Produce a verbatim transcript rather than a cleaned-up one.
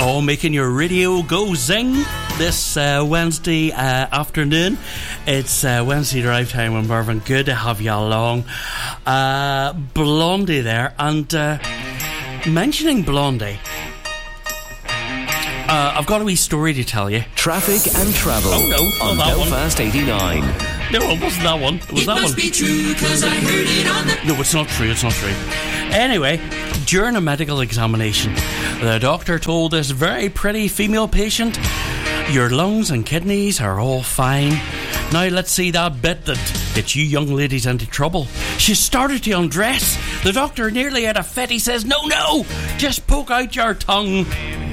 Oh, making your radio go zing this uh, Wednesday uh, afternoon. It's uh, Wednesday drive time in Mervyn. Good to have you along. Uh, Blondie there. And uh, mentioning Blondie, uh, I've got a wee story to tell you. Traffic and travel oh, no, on Belfast eighty-nine. No, it wasn't that one. It was it that must one. be true, cause I heard it on the... No, it's not true, it's not true. Anyway, during a medical examination, the doctor told this very pretty female patient, your lungs and kidneys are all fine. Now let's see that bit that gets you young ladies into trouble. She started to undress. The doctor nearly had a fit. He says, no, no, just poke out your tongue.